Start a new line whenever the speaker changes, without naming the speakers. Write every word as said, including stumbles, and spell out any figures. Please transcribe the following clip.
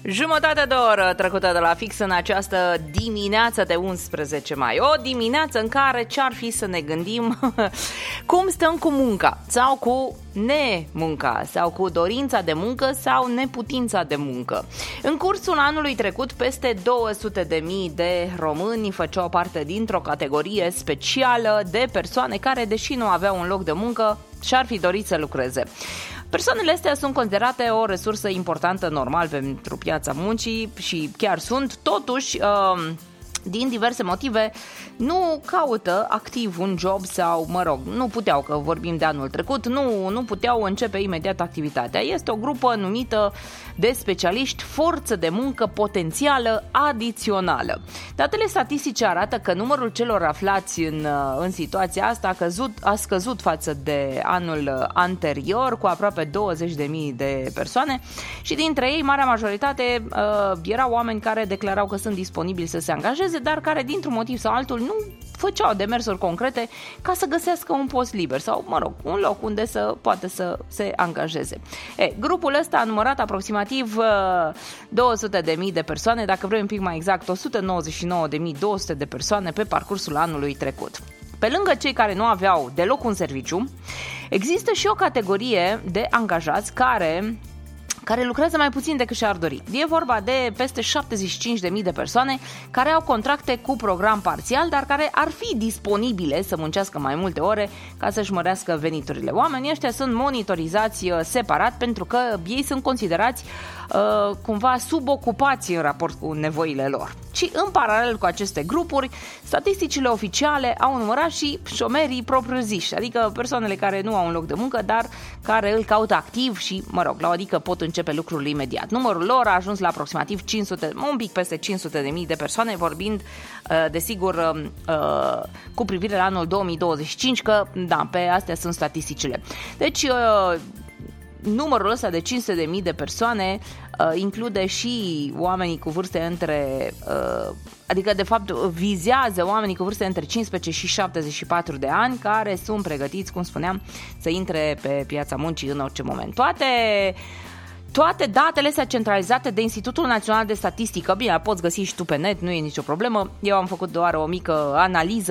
Jumătate de oră trecută de la fix în această dimineață de unsprezece mai. O dimineață în care ce-ar fi să ne gândim cum stăm cu munca sau cu nemunca sau cu dorința de muncă sau neputința de muncă. În cursul anului trecut, peste două sute de mii de români făceau parte dintr-o categorie specială de persoane care, deși nu aveau un loc de muncă, și-ar fi dorit să lucreze. Persoanele astea sunt considerate o resursă importantă normal pentru piața muncii și chiar sunt, totuși, din diverse motive, nu caută activ un job sau, mă rog, nu puteau, că vorbim de anul trecut, nu, nu puteau începe imediat activitatea. Este o grupă numită de specialiști forță de muncă potențială adițională. Datele statistice arată că numărul celor aflați în, în situația asta a, căzut, a scăzut față de anul anterior cu aproape douăzeci de mii de persoane și dintre ei, marea majoritate uh, erau oameni care declarau că sunt disponibili să se angajeze, dar care dintr-un motiv sau altul nu făceau demersuri concrete ca să găsească un post liber sau, mă rog, un loc unde să poate să se angajeze. E, grupul ăsta a numărat aproximativ două sute de mii de persoane, dacă vrem un pic mai exact, o sută nouăzeci și nouă de mii două sute de persoane pe parcursul anului trecut. Pe lângă cei care nu aveau deloc un serviciu, există și o categorie de angajați care... care lucrează mai puțin decât și-ar dori. E vorba de peste șaptezeci și cinci de mii de persoane care au contracte cu program parțial, dar care ar fi disponibile să muncească mai multe ore ca să-și mărească veniturile. Oamenii ăștia sunt monitorizați separat pentru că ei sunt considerați uh, cumva subocupați în raport cu nevoile lor. Și în paralel cu aceste grupuri, statisticile oficiale au numărat și șomerii propriu-ziși, adică persoanele care nu au un loc de muncă, dar care îl caută activ și, mă rog, la o adică pot începe lucrul imediat. Numărul lor a ajuns la aproximativ cinci sute, un pic peste cinci sute de mii de persoane, vorbind, desigur, cu privire la anul două mii douăzeci și cinci, că, da, pe astea sunt statisticile. Deci, numărul ăsta de cinci sute de mii de persoane uh, include și oamenii cu vârste între, uh, adică de fapt vizează oamenii cu vârste între cincisprezece și șaptezeci și patru de ani care sunt pregătiți, cum spuneam, să intre pe piața muncii în orice moment. Toate Toate datele astea centralizate de Institutul Național de Statistică, bine, poți găsi și tu pe net, nu e nicio problemă. Eu am făcut doar o mică analiză